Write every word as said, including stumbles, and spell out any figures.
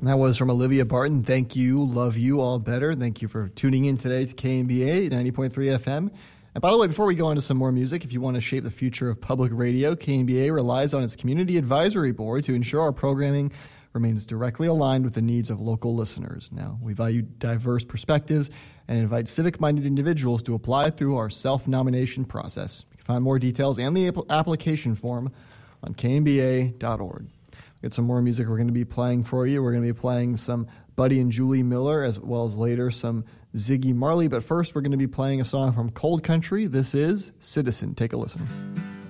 That was from Olivia Barton. Thank you, love you all better. Thank you for tuning in today to K N B A ninety point three F M. And by the way, before we go on to some more music, if you want to shape the future of public radio, K N B A relies on its Community Advisory Board to ensure our programming remains directly aligned with the needs of local listeners. Now, we value diverse perspectives and invite civic-minded individuals to apply through our self-nomination process. You can find more details and the application form on K N B A dot org. Get some more music we're going to be playing for you. We're going to be playing some Buddy and Julie Miller, as well as later some Ziggy Marley. But first, we're going to be playing a song from Cold Country. This is Citizen. Take a listen.